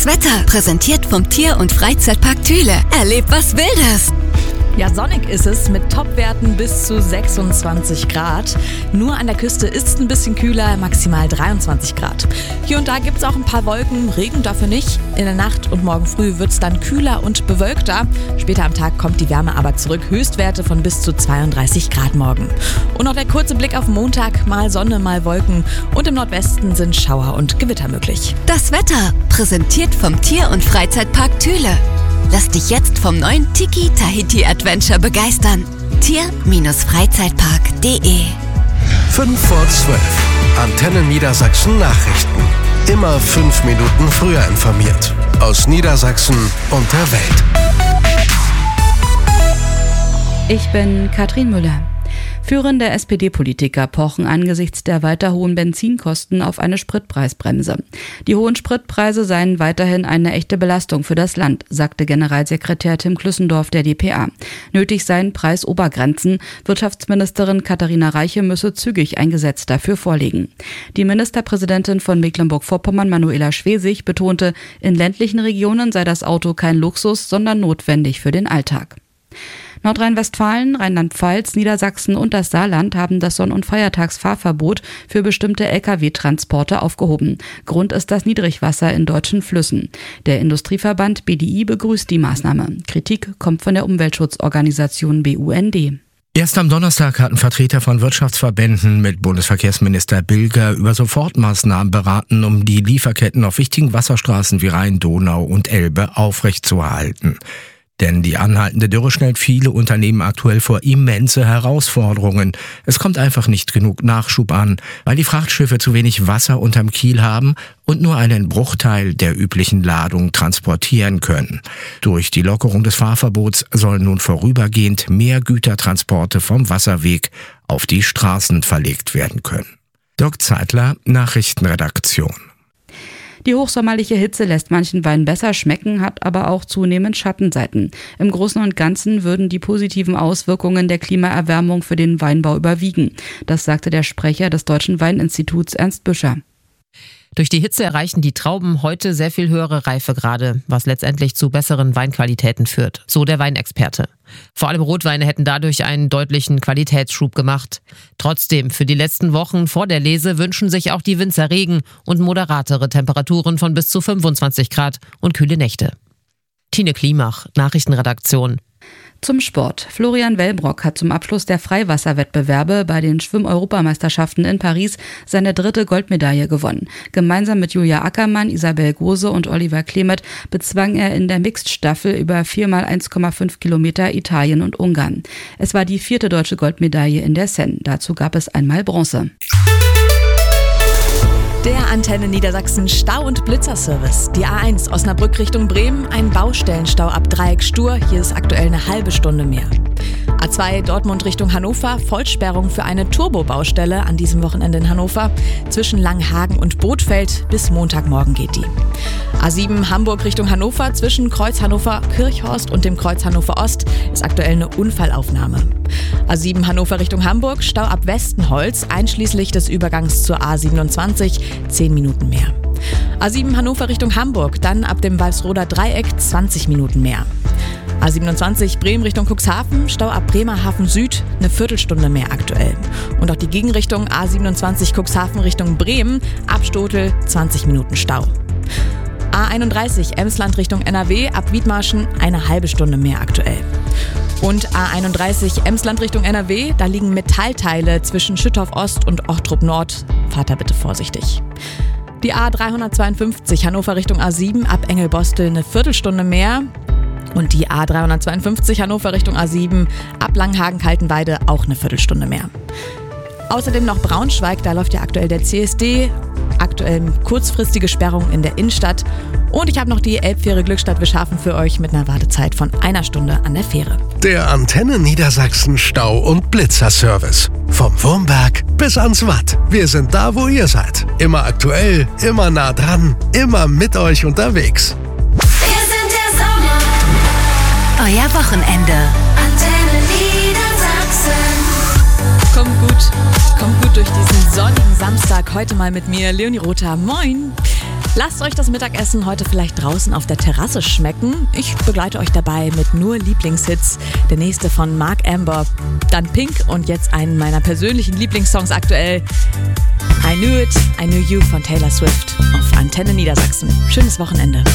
Das Wetter präsentiert vom Tier- und Freizeitpark Thüle. Erlebt was Wildes! Ja, sonnig ist es mit Topwerten bis zu 26 Grad. Nur an der Küste ist es ein bisschen kühler, maximal 23 Grad. Hier und da gibt es auch ein paar Wolken, Regen dafür nicht. In der Nacht und morgen früh wird es dann kühler und bewölkter. Später am Tag kommt die Wärme aber zurück. Höchstwerte von bis zu 32 Grad morgen. Und noch der kurze Blick auf Montag. Mal Sonne, mal Wolken. Und im Nordwesten sind Schauer und Gewitter möglich. Das Wetter präsentiert vom Tier- und Freizeitpark Thüle. Lass dich jetzt vom neuen Tiki Tahiti Adventure begeistern. Tier-Freizeitpark.de 5 vor 12. Antenne Niedersachsen Nachrichten. Immer 5 Minuten früher informiert. Aus Niedersachsen und der Welt. Ich bin Katrin Müller. Führende SPD-Politiker pochen angesichts der weiter hohen Benzinkosten auf eine Spritpreisbremse. Die hohen Spritpreise seien weiterhin eine echte Belastung für das Land, sagte Generalsekretär Tim Klüssendorf der dpa. Nötig seien Preisobergrenzen. Wirtschaftsministerin Katharina Reiche müsse zügig ein Gesetz dafür vorlegen. Die Ministerpräsidentin von Mecklenburg-Vorpommern, Manuela Schwesig, betonte, in ländlichen Regionen sei das Auto kein Luxus, sondern notwendig für den Alltag. Nordrhein-Westfalen, Rheinland-Pfalz, Niedersachsen und das Saarland haben das Sonn- und Feiertagsfahrverbot für bestimmte Lkw-Transporte aufgehoben. Grund ist das Niedrigwasser in deutschen Flüssen. Der Industrieverband BDI begrüßt die Maßnahme. Kritik kommt von der Umweltschutzorganisation BUND. Erst am Donnerstag hatten Vertreter von Wirtschaftsverbänden mit Bundesverkehrsminister Bilger über Sofortmaßnahmen beraten, um die Lieferketten auf wichtigen Wasserstraßen wie Rhein, Donau und Elbe aufrechtzuerhalten. Denn die anhaltende Dürre stellt viele Unternehmen aktuell vor immense Herausforderungen. Es kommt einfach nicht genug Nachschub an, weil die Frachtschiffe zu wenig Wasser unterm Kiel haben und nur einen Bruchteil der üblichen Ladung transportieren können. Durch die Lockerung des Fahrverbots sollen nun vorübergehend mehr Gütertransporte vom Wasserweg auf die Straßen verlegt werden können. Dirk Zeitler, Nachrichtenredaktion. Die hochsommerliche Hitze lässt manchen Wein besser schmecken, hat aber auch zunehmend Schattenseiten. Im Großen und Ganzen würden die positiven Auswirkungen der Klimaerwärmung für den Weinbau überwiegen. Das sagte der Sprecher des Deutschen Weininstituts Ernst Büscher. Durch die Hitze erreichen die Trauben heute sehr viel höhere Reifegrade, was letztendlich zu besseren Weinqualitäten führt, so der Weinexperte. Vor allem Rotweine hätten dadurch einen deutlichen Qualitätsschub gemacht. Trotzdem, für die letzten Wochen vor der Lese wünschen sich auch die Winzer Regen und moderatere Temperaturen von bis zu 25 Grad und kühle Nächte. Tine Klimach, Nachrichtenredaktion. Zum Sport. Florian Wellbrock hat zum Abschluss der Freiwasserwettbewerbe bei den Schwimm-Europameisterschaften in Paris seine 3. Goldmedaille gewonnen. Gemeinsam mit Julia Ackermann, Isabel Gose und Oliver Klemet bezwang er in der Mixed-Staffel über 4x1,5 Kilometer Italien und Ungarn. Es war die 4. deutsche Goldmedaille in der Seine. Dazu gab es einmal Bronze. Der Antenne Niedersachsen Stau- und Blitzerservice. Die A1 Osnabrück Richtung Bremen, ein Baustellenstau ab Dreieck Stur. Hier ist aktuell eine halbe Stunde mehr. A2 Dortmund Richtung Hannover, Vollsperrung für eine Turbobaustelle an diesem Wochenende in Hannover. Zwischen Langhagen und Bothfeld bis Montagmorgen geht die. A7 Hamburg Richtung Hannover, zwischen Kreuz Hannover Kirchhorst und dem Kreuz Hannover Ost ist aktuell eine Unfallaufnahme. A7 Hannover Richtung Hamburg, Stau ab Westenholz, einschließlich des Übergangs zur A27, 10 Minuten mehr. A7 Hannover Richtung Hamburg, dann ab dem Walsroder Dreieck 20 Minuten mehr. A27 Bremen Richtung Cuxhaven, Stau ab Bremerhaven Süd, eine Viertelstunde mehr aktuell. Und auch die Gegenrichtung A27 Cuxhaven Richtung Bremen, ab Stotel 20 Minuten Stau. A31 Emsland Richtung NRW, ab Wiedmarschen eine halbe Stunde mehr aktuell. Und A31 Emsland Richtung NRW, da liegen Metallteile zwischen Schüttorf Ost und Ochtrup Nord. Fahrt da bitte vorsichtig. Die A352 Hannover Richtung A7, ab Engelbostel eine Viertelstunde mehr. Und die A352 Hannover Richtung A7, ab Langhagen-Kaltenweide auch eine Viertelstunde mehr. Außerdem noch Braunschweig, da läuft ja aktuell der CSD, aktuell kurzfristige Sperrung in der Innenstadt. Und ich habe noch die Elbfähre Glückstadt-Wischhafen für euch mit einer Wartezeit von 1 Stunde an der Fähre. Der Antenne Niedersachsen Stau- und Blitzerservice. Vom Wurmberg bis ans Watt. Wir sind da, wo ihr seid. Immer aktuell, immer nah dran, immer mit euch unterwegs. Wir sind der Sommer. Euer Wochenende. Antenne Niedersachsen. Kommt gut durch diesen sonnigen Samstag. Heute mal mit mir, Leonie Rother. Moin! Lasst euch das Mittagessen heute vielleicht draußen auf der Terrasse schmecken. Ich begleite euch dabei mit nur Lieblingshits. Der nächste von Mark Amber, dann Pink und jetzt einen meiner persönlichen Lieblingssongs aktuell. I Knew It, I Knew You von Taylor Swift auf Antenne Niedersachsen. Schönes Wochenende.